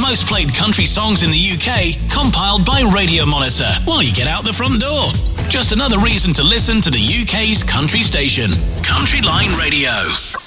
most played country songs in the UK, compiled by Radio Monitor while you get out the front door. Just another reason to listen to the UK's country station, Country Line Radio.